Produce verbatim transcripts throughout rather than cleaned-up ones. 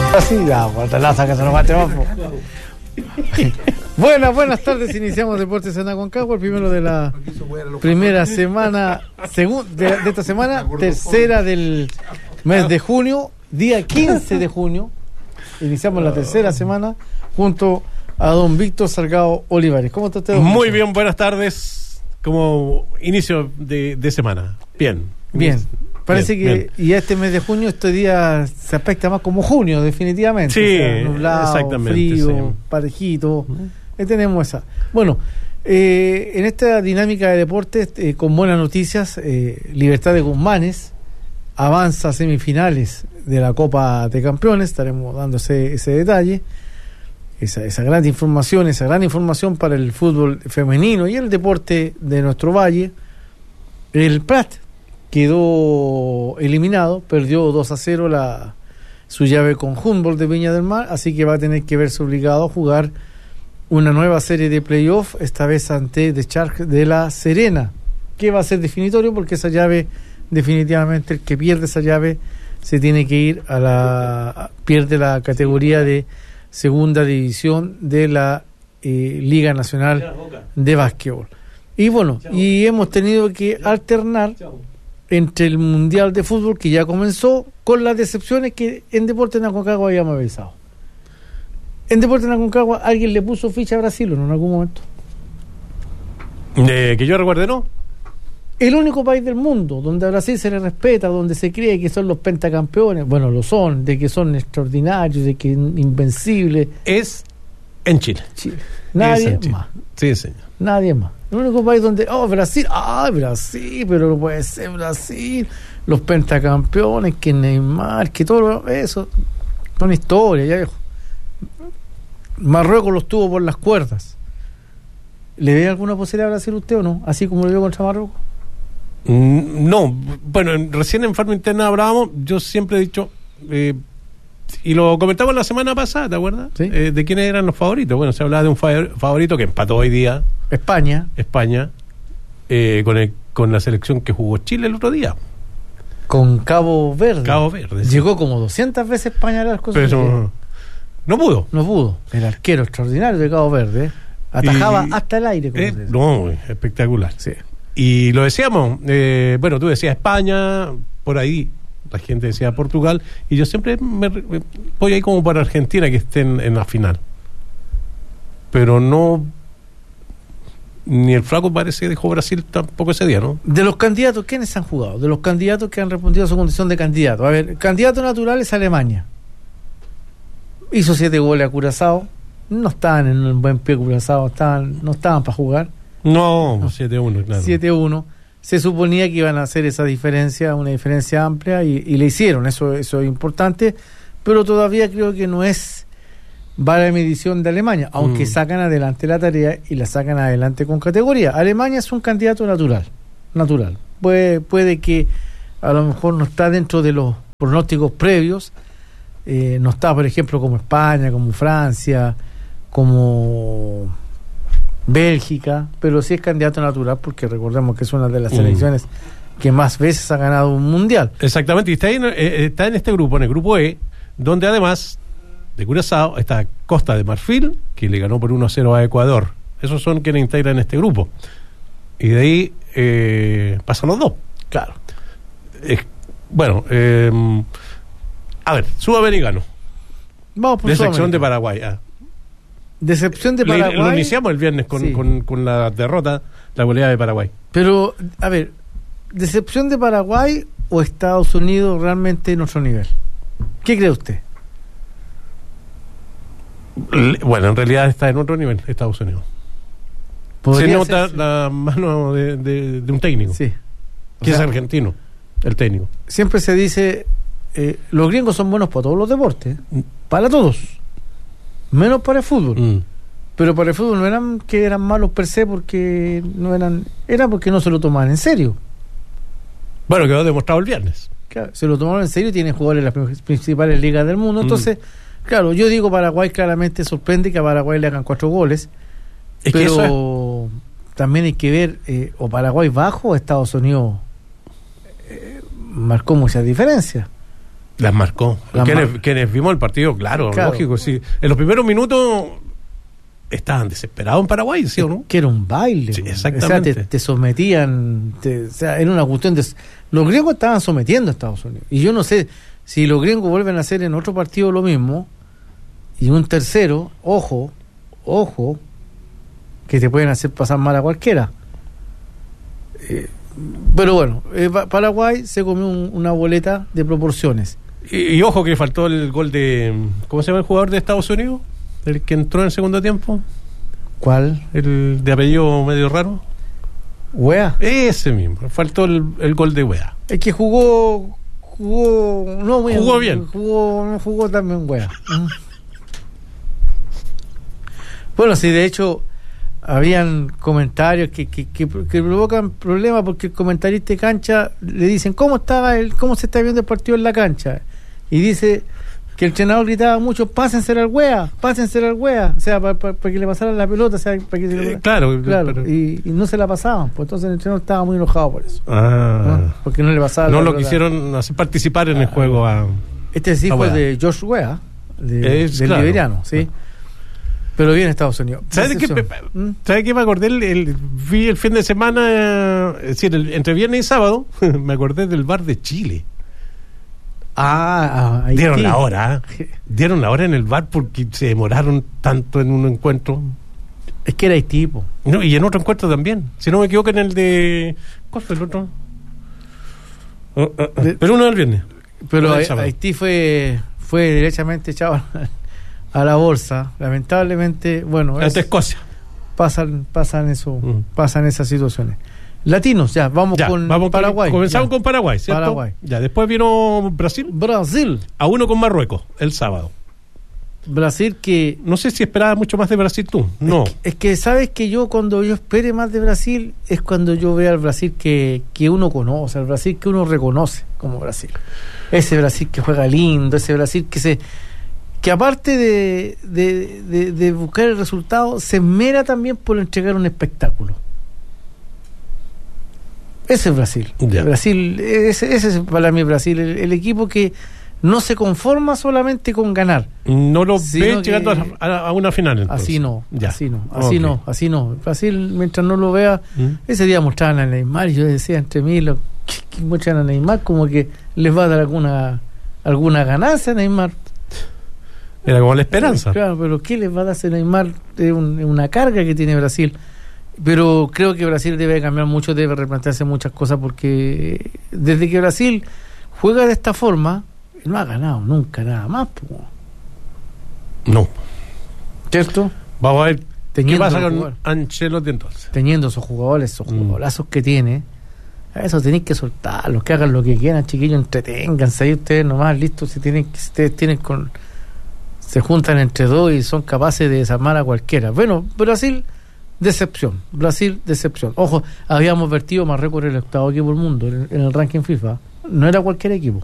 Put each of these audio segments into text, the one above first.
Así, ya, pues, te la saca, se nos va a llevar. Buenas, buenas tardes. Iniciamos Deportes en Aconcagua, el primero de la primera semana, segun, de, de esta semana, tercera del mes de junio, día quince de junio. Iniciamos la tercera semana junto a don Víctor Salgado Olivares. ¿Cómo está usted, don Muy Víctor? bien, buenas tardes. Como inicio de, de semana. Bien. Bien. Parece bien, que, bien. Y este mes de junio, este día se aspecta más como junio, definitivamente. Sí, o sea, nublado, exactamente, frío, sí. parejito. Ahí tenemos esa. Bueno, eh, en esta dinámica de deportes, eh, con buenas noticias, eh, Libertad de Guzmanes avanza a semifinales de la Copa de Campeones. Estaremos dando ese, ese detalle. Esa, esa gran información, esa gran información para el fútbol femenino y el deporte de nuestro valle. El Prat quedó eliminado, perdió dos a cero la, su llave con Humboldt de Viña del Mar, así que va a tener que verse obligado a jugar una nueva serie de playoff, esta vez ante The Sharks de La Serena, que va a ser definitorio porque esa llave, definitivamente el que pierde esa llave se tiene que ir a la, pierde la categoría de segunda división de la eh, Liga Nacional de Básquetbol. Y bueno, y hemos tenido que alternar entre el Mundial de Fútbol, que ya comenzó, con las decepciones que en Deportes en Aconcagua habíamos avisado. En Deportes en Aconcagua alguien le puso ficha a Brasil, ¿o no, en algún momento? Eh, que yo recuerde, ¿no? El único país del mundo donde a Brasil se le respeta, donde se cree que son los pentacampeones, bueno, lo son, de que son extraordinarios, de que invencibles, es en Chile. Chile. Nadie Es en Chile. más. Sí, señor. Nadie más. El único país donde, oh, Brasil, ah, Brasil, pero no puede ser Brasil, los pentacampeones, que Neymar, que todo eso, son historias, ya viejo. Marruecos los tuvo por las cuerdas. ¿Le ve alguna posibilidad a Brasil usted o no? Así como lo vio contra Marruecos. Mm, no, bueno, en- recién en forma interna hablábamos, yo siempre he dicho, eh, y lo comentamos la semana pasada, ¿te acuerdas? Sí. Eh, de quiénes eran los favoritos. Bueno, se hablaba de un fa- favorito que empató hoy día España. España eh, con, el, con la selección que jugó Chile el otro día, Con Cabo Verde. Cabo Verde. sí. Llegó como doscientas veces España a las cosas. Pero no pudo. No pudo. El arquero extraordinario de Cabo Verde, ¿eh? Atajaba Y- hasta el aire. Como Eh, se dice. no, espectacular. Sí. Y lo decíamos, eh, bueno, tú decías España, por ahí la gente decía Portugal, y yo siempre me, me voy ahí como para Argentina que estén en la final. Pero no, ni el flaco parece que dejó Brasil tampoco ese día, ¿no? De los candidatos, ¿quiénes han jugado? De los candidatos que han respondido a su condición de candidato. A ver, el candidato natural es Alemania. Hizo siete goles a Curazao. No estaban en un buen pie Curazao, estaban, no estaban para jugar. No, siete a uno, claro. siete a uno. Se suponía que iban a hacer esa diferencia, una diferencia amplia, y, y le hicieron, eso, eso es importante, pero todavía creo que no es vara de medición de Alemania, aunque Mm. sacan adelante la tarea y la sacan adelante con categoría. Alemania es un candidato natural, natural. Puede, puede que a lo mejor no está dentro de los pronósticos previos, eh, no está, por ejemplo, como España, como Francia, como Bélgica, pero sí es candidato natural porque recordemos que es una de las Mm. selecciones que más veces ha ganado un mundial. Exactamente, y está en, eh, está en este grupo, en el grupo E, donde además de Curazao está Costa de Marfil, que le ganó por uno a cero a Ecuador. Esos son quienes integran este grupo. Y de ahí eh, pasan los dos. Claro. Eh, bueno, eh, a ver, sudamericano, Vamos por de sección Sudamérica. de Paraguay. Ah. Decepción de Lo- Paraguay. Lo iniciamos el viernes con, Sí. con, con la derrota, la goleada de Paraguay. Pero, a ver, ¿decepción de Paraguay o Estados Unidos realmente en otro nivel? ¿Qué cree usted? Le- Bueno, en realidad está en otro nivel Estados Unidos. Se Podría nota ser- la mano de, de- de un técnico, Sí. O que sea, es argentino, el técnico. siempre se dice, eh, los gringos son buenos para todos los deportes, Mm. para todos, menos para el fútbol. Mm. Pero para el fútbol no eran que eran malos per se porque no eran, era porque no se lo tomaban en serio. Bueno, quedó demostrado el viernes. Claro, se lo tomaron en serio y tienen jugadores en las principales ligas del mundo. Mm. Entonces, claro, yo digo Paraguay, claramente sorprende que a Paraguay le hagan cuatro goles. Es que pero eso también hay que ver, eh, o Paraguay bajo o Estados Unidos eh, marcó muchas diferencias. Las marcó. Las quienes, mar- quienes vimos el partido, claro, Claro. lógico, sí. En los primeros minutos estaban desesperados en Paraguay, ¿sí o no? Que era un baile. Sí, po. exactamente. O sea, te, te sometían, te- o sea, era una cuestión de... Los griegos estaban sometiendo a Estados Unidos. Y yo no sé si los griegos vuelven a hacer en otro partido lo mismo, y un tercero, ojo, ojo, que te pueden hacer pasar mal a cualquiera. Eh, pero bueno, eh, Pa- Paraguay se comió un- una boleta de proporciones. Y, y ojo que faltó el gol de... ¿Cómo se llama el jugador de Estados Unidos? El que entró en el segundo tiempo. ¿Cuál? El de apellido medio raro. Wea. Ese mismo. Faltó el, el gol de Wea. Es que jugó, jugó, no muy Jugó bien. jugó, no jugó también wea. Mm. Bueno, sí, de hecho habían comentarios que, que, que, que provocan problemas porque el comentarista de cancha le dicen cómo estaba el, cómo se está viendo el partido en la cancha, y dice que el entrenador gritaba mucho, pásense al wea, pásense al wea, o sea, para que le pasaran la pelota, o sea, para que se le- Eh, claro, claro, pero- y, y no se la pasaban, pues entonces el entrenador estaba muy enojado por eso. Ah. ¿no? Porque no le pasaba No la lo pelota. quisieron hacer participar en el juego a... Este es hijo Ah, bueno. de George Weah, de, Es, del claro. liberiano, sí. Pero viene a Estados Unidos. ¿Sabes de qué, Decepción. ¿Mm? ¿Sabes qué me acordé? El, el- vi el fin de semana, eh, es decir, el- entre viernes y sábado, me acordé del bar de Chile. Ah, ahí Dieron sí. la hora, ¿eh? Dieron la hora en el bar porque se demoraron tanto en un encuentro. Es que era Haití, po. No, y en otro encuentro también. Si no me equivoco, en el de... ¿Cuál fue el otro? Oh, oh, oh. De- Pero uno del viernes. Pero Uno del Hai- sábado. Haití fue fue derechamente echado a la bolsa. Lamentablemente, bueno, es- Ante Escocia. pasan pasan eso, Mm. pasan esas situaciones. Latinos, ya, vamos Ya, con vamos con- Paraguay. comenzamos ya. con Paraguay, ¿cierto? Paraguay. Ya, después vino Brasil, Brasil. a uno con Marruecos, el sábado. Brasil que No sé si esperaba mucho más de Brasil tú. No. Es que sabes que yo cuando yo espere más de Brasil es cuando yo vea al Brasil que, que uno conoce, al Brasil que uno reconoce como Brasil. Ese Brasil que juega lindo, ese Brasil que se que aparte de, de, de, de buscar el resultado, se esmera también por entregar un espectáculo. Ese es Brasil. Ya. Brasil, ese, ese es para mí Brasil, el, el equipo que no se conforma solamente con ganar. No lo Sino ves que- llegando a, a- a una final. Entonces. Así no, Ya. así no, así Ok. no, así no. Brasil, mientras no lo vea, ¿Mm? ese día mostraban a Neymar y yo decía entre mí, lo que, que muestran a Neymar como que les va a dar alguna alguna ganancia a Neymar. Era como la esperanza. Claro, pero ¿qué les va a dar ese Neymar? Es un- es una carga que tiene Brasil. Pero creo que Brasil debe cambiar mucho, debe replantearse muchas cosas porque desde que Brasil juega de esta forma, no ha ganado nunca nada más, po. No. ¿Cierto? Vamos a ver qué Teniendo pasa que con jugar. Ancelotti entonces. Teniendo esos jugadores, esos Mm. jugadorazos que tiene, a eso tenéis que soltarlos, que hagan lo que quieran, chiquillos, entreténganse ahí ustedes nomás, listos, si tienen, si ustedes tienen con, se juntan entre dos y son capaces de desarmar a cualquiera. Bueno, Brasil, decepción, Brasil, decepción. Ojo, habíamos vertido Marruecos era el octavo equipo del mundo en, en el ranking FIFA, no era cualquier equipo,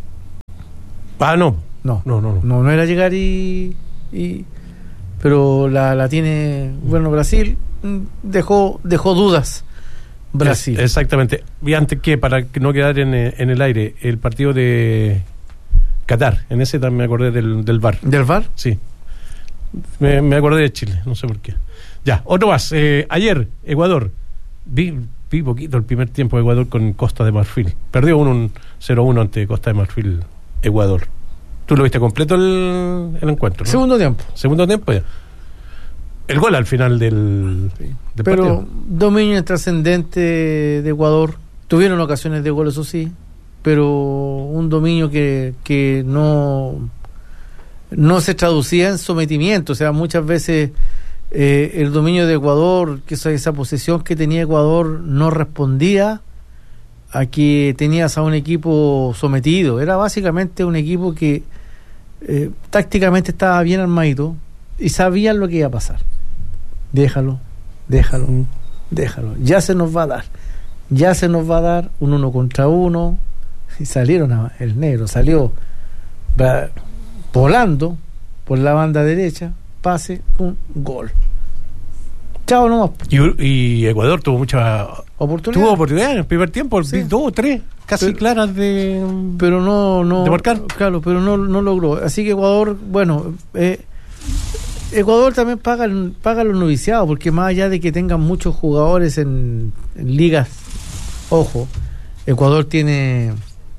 Ah, no. no, No, no, no. no, no era llegar y, y pero la, la tiene, bueno, Brasil mm, dejó, dejó dudas. Brasil. Es- exactamente. Y antes que, para que no quedar en, eh, en el aire, el partido de Qatar, en ese también me acordé del, del V A R. ¿Del V A R? Sí. Me, me acordé de Chile, no sé por qué. Ya, otro más. Eh, ayer, Ecuador. Vi, vi poquito el primer tiempo de Ecuador con Costa de Marfil. Perdió un cero uno ante Costa de Marfil, Ecuador. ¿Tú lo viste completo el, el encuentro? ¿No? Segundo tiempo. Segundo tiempo ya. El gol al final del, del Pero partido. dominio trascendente de Ecuador. Tuvieron ocasiones de gol, eso sí, pero un dominio que, que no, no se traducía en sometimiento. O sea, muchas veces eh, el dominio de Ecuador, que esa, esa posesión que tenía Ecuador, no respondía a que tenías a un equipo sometido. Era básicamente un equipo que eh, tácticamente estaba bien armadito y sabían lo que iba a pasar. Déjalo, déjalo, Mm. déjalo. Ya se nos va a dar. Ya se nos va a dar un uno contra uno. Y salieron, a, el negro salió va, volando por la banda derecha, pase, pum, gol. Chao nomás. Y, y Ecuador tuvo mucha Oportunidad. tuvo oportunidad en el primer tiempo, Sí. dos o tres. casi pero, claras de pero no no de marcar. Claro, pero no no logró. Así que Ecuador, bueno, eh, Ecuador también paga paga los noviciados, porque más allá de que tengan muchos jugadores en, en ligas, ojo, Ecuador tiene,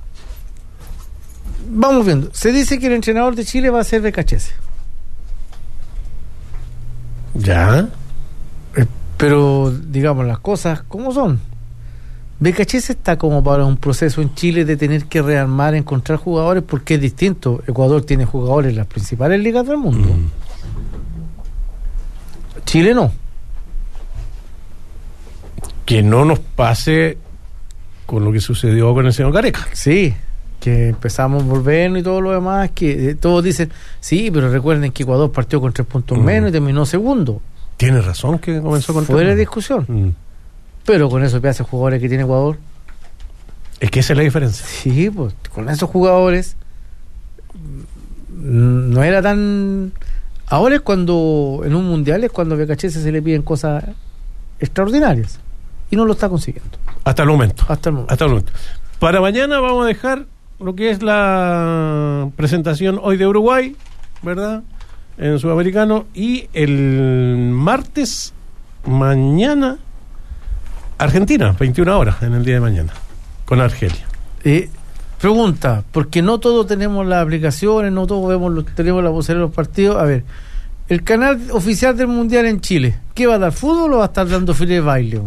vamos viendo, se dice que el entrenador de Chile va a ser Becachese. Ya. Eh, pero digamos las cosas como son. Becachese está como para un proceso en Chile de tener que rearmar, encontrar jugadores, porque es distinto. Ecuador tiene jugadores en las principales ligas del mundo. Mm. Chile no. Que no nos pase con lo que sucedió con el señor Gareca. Sí, que empezamos a volvernos y todo lo demás, que eh, todos dicen, sí, pero recuerden que Ecuador partió con tres puntos mm. menos y terminó segundo. Tiene razón que comenzó con fuera de discusión. Mm. Pero con esos pedazos de jugadores que tiene Ecuador. Es que esa es la diferencia. Sí, pues con esos jugadores no era tan... Ahora es cuando, en un mundial, es cuando a Becachese se le piden cosas extraordinarias. Y no lo está consiguiendo. Hasta el momento. Hasta el momento. Hasta el momento. Para mañana vamos a dejar lo que es la presentación hoy de Uruguay, ¿verdad? En Sudamericano. Y el martes, mañana, Argentina, veintiuna horas en el día de mañana, con Argelia. Eh, pregunta, porque no todos tenemos las aplicaciones, no todos vemos los, tenemos la posibilidad de los partidos. A ver, el canal oficial del Mundial en Chile, ¿qué va a dar? ¿Fútbol o va a estar dando file de baile?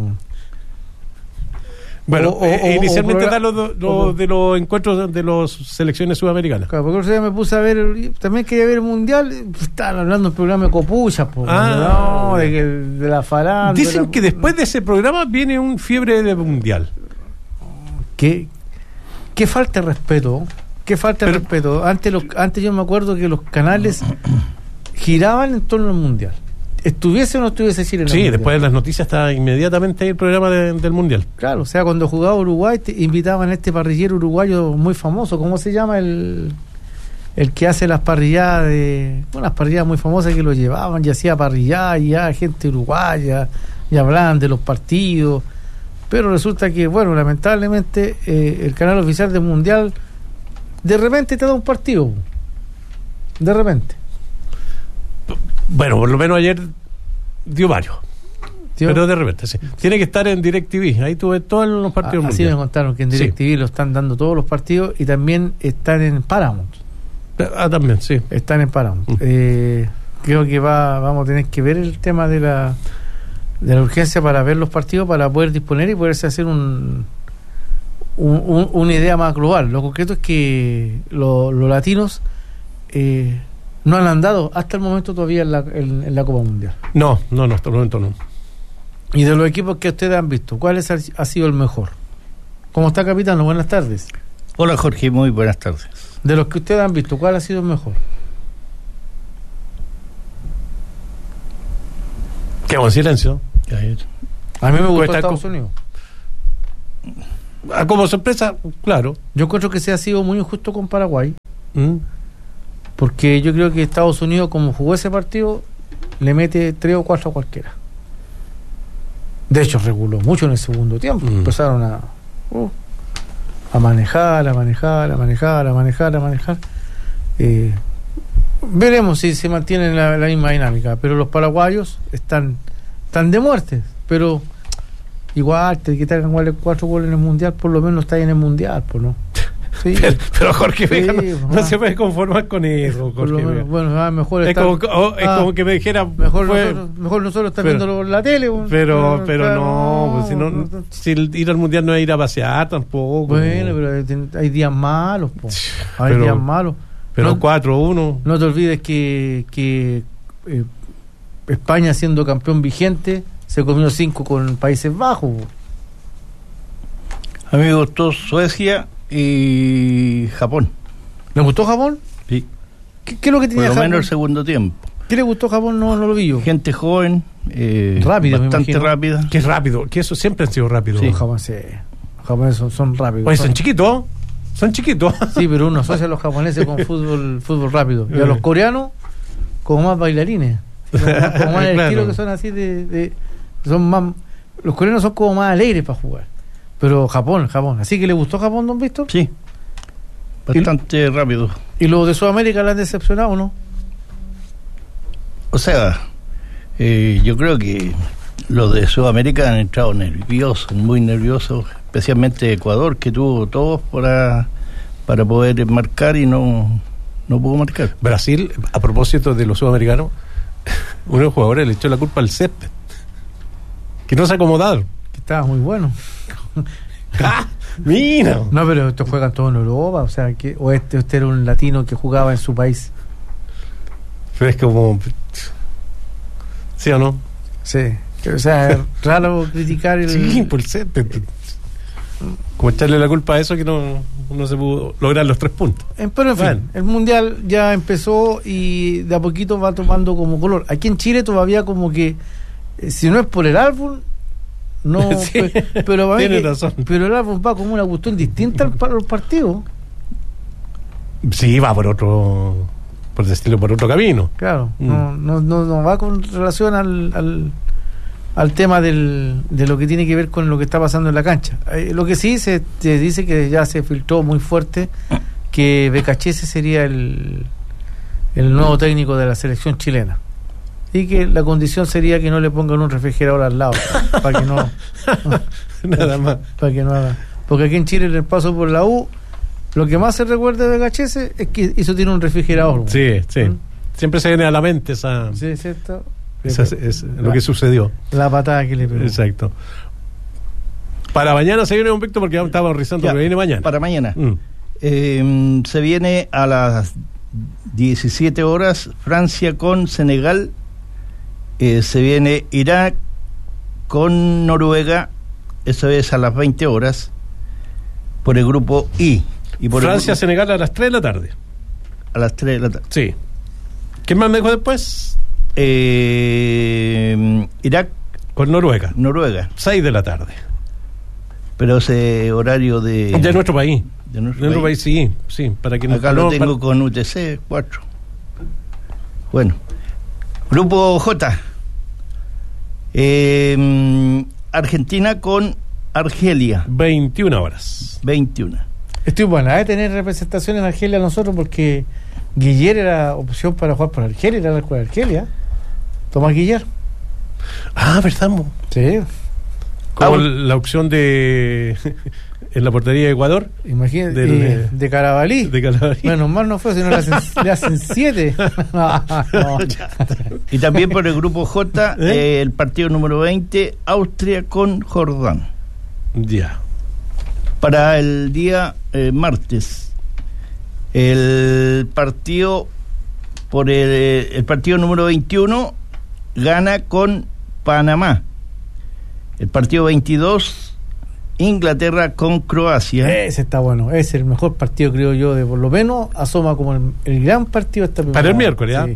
Bueno, o, eh, o, inicialmente da lo, lo, de los encuentros de las selecciones sudamericanas. Claro, porque otro día me puse a ver, también quería ver el Mundial, estaban hablando del programa de Copuchas, po, ah, no, de, que, de la farándula. Dicen que después de ese programa viene un fiebre de Mundial. ¿Qué, qué falta de respeto? ¿Qué falta de Pero, respeto? Antes, los, antes yo me acuerdo que los canales giraban en torno al Mundial. ¿Estuviese o no estuviese Chile en el Sí, mundial? Después de las noticias está inmediatamente el programa de, del Mundial. Claro, o sea, cuando jugaba Uruguay te invitaban a este parrillero uruguayo muy famoso. ¿Cómo se llama? El el que hace las parrilladas de... Bueno, las parrilladas muy famosas que lo llevaban y hacía parrilladas y ya gente uruguaya y hablaban de los partidos. Pero resulta que, bueno, lamentablemente eh, el canal oficial del Mundial de repente te da un partido. De repente. Bueno, por lo menos ayer dio varios. ¿Tío? Pero de repente, sí. Tiene que estar en DirecTV. Ahí tuve todos los partidos. Ah, así me contaron que en DirecTV sí. Lo están dando todos los partidos y también están en Paramount. Ah, también, sí. Están en Paramount. Uh-huh. Eh, creo que va, vamos a tener que ver el tema de la de la urgencia para ver los partidos, para poder disponer y poderse hacer un, un, un una idea más global. Lo concreto es que lo, los latinos eh, no han andado hasta el momento todavía en la, en, en la Copa Mundial. No, no, no, hasta el momento no. Y de los equipos que ustedes han visto, ¿cuál es, ha sido el mejor? ¿Cómo está, capitán? Buenas tardes. Hola, Jorge, muy buenas tardes. De los que ustedes han visto, ¿cuál ha sido el mejor? Quedamos en silencio. A mí me gustó Estados Unidos. Como sorpresa, claro. Yo encuentro que se ha sido muy injusto con Paraguay. ¿Mm? Porque yo creo que Estados Unidos, como jugó ese partido, le mete tres o cuatro a cualquiera. De hecho, reguló mucho en el segundo tiempo. Mm. Empezaron a uh, a manejar, a manejar, a manejar, a manejar, a manejar. Eh, veremos si se mantiene la, la misma dinámica. Pero los paraguayos están, están de muerte. Pero igual, te que te hagan cuatro goles en el Mundial, por lo menos está ahí en el Mundial, pues, ¿no? Sí. Pero, pero Jorge sí, Vega no, pues, no se puede conformar con eso. Jorge menos, bueno, ah, mejor es, estar, como, oh, es ah, como que me dijera mejor, fue, nosotros, mejor nosotros estar viendo por la tele. Pero, pero, pero claro, no, pues si, no, no, si el ir al Mundial no es ir a pasear tampoco. Bueno, pero hay días malos, po. Hay pero, días malos. Pero no, cuatro uno. No te olvides que, que eh, España, siendo campeón vigente, se comió cinco con Países Bajos. A mí me gustó Suecia y Japón. ¿Le gustó Japón? Sí. ¿Qué, qué es lo que tenía Por lo Japón? menos el segundo tiempo. ¿Qué le gustó Japón? No, no lo vi yo. Gente joven, eh, rápido, bastante rápida. Que es rápido, que eso siempre han sido rápidos. Sí, Japón, sí. Los japoneses son, son rápidos. Oye, son, son chiquitos, son chiquitos. Sí, pero uno asocia a los japoneses con fútbol fútbol rápido. Y a los coreanos, como más bailarines. Como, como más el claro. estilo que son así de, de... son más... Los coreanos son como más alegres para jugar. Pero Japón, Japón. ¿Así que le gustó Japón, don Víctor? Sí, bastante rápido. ¿Y los de Sudamérica le han decepcionado o no? O sea, eh, yo creo que los de Sudamérica han entrado nerviosos, muy nerviosos, especialmente Ecuador, que tuvo todos para, para poder marcar y no, no pudo marcar. Brasil, a propósito de los sudamericanos, uno de los jugadores le echó la culpa al césped, que no se acomodaron. Que estaba muy bueno. ¡Ah! ¡Mira! No, pero estos juegan todos en Europa, o sea, que o este, este era un latino que jugaba en su país. Pero es como... ¿Sí o no? Sí. O sea, es raro criticar el... Sí, por el césped. Como echarle la culpa a eso que no, no se pudo lograr los tres puntos. Eh, Pero en fin, Bueno. el Mundial ya empezó y de a poquito va tomando como color. Aquí en Chile todavía como que, eh, si no es por el álbum, no... Sí, pe- pero para mí tiene que- razón. Pero el álbum va como una cuestión distinta al- para los partidos. Sí, va por otro... por decirlo, por otro camino. Claro, Mm. no, no, no, no va con relación al... al al tema del, de lo que tiene que ver con lo que está pasando en la cancha. Eh, lo que sí se, se dice que ya se filtró muy fuerte que Becachese sería el, el nuevo técnico de la selección chilena y que la condición sería que no le pongan un refrigerador al lado para que no Nada más. para que no haga, porque aquí en Chile en el paso por la U lo que más se recuerda de Becachese es que eso tiene un refrigerador. Sí, sí. ¿Mm? Siempre se viene a la mente esa, Sí, cierto. esa es, es lo que sucedió. La patada que le pegó. Exacto. Para mañana se viene un Víctor porque ya estamos rizando Ya, lo que viene mañana. Para mañana. Mm. Eh, se viene a las diecisiete horas Francia con Senegal. Eh, se viene Irak con Noruega. Eso es a las veinte horas. Por el grupo I. Y por Francia, el grupo, Senegal a las tres de la tarde. a las tres de la tarde. Sí. ¿Quién más me dijo después? Eh, Irak, Con Noruega. Noruega. seis de la tarde. Pero ese horario de, De nuestro país. de nuestro De nuestro país, país. sí. Sí, para que no- Acá lo no, tengo para- con U T C cuatro. Bueno, grupo J. Eh, Argentina con Argelia, veintiuna horas. veintiuno. Estoy buena de tener representación en Argelia nosotros porque Guiller era opción para jugar por Argelia, era la escuela de Argelia. Tomás Guiller. Ah, ¿verdad? mo? Sí. Como Ah, la opción de en la portería de Ecuador, Imagínate, Del, eh, eh, de Carabalí. de Calabarí. Menos mal no fue, si no le hacen, le hacen siete. No. Y también por el grupo J, ¿Eh? eh, el partido número veinte, Austria con Jordán. Ya. Para el día eh, martes, el partido por el, el partido número veintiuno gana con Panamá. El partido veintidós, Inglaterra con Croacia. Ese está bueno. Ese es el mejor partido, creo yo, de por lo menos asoma como el, el gran partido de esta Para el miércoles, ¿ah? Sí.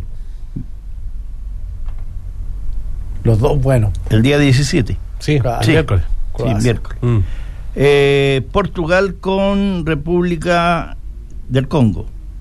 Los dos, bueno. El día diecisiete. Sí, Claro. Sí. miércoles. Sí, Croacia. miércoles. Mm. Eh, Portugal con República del Congo.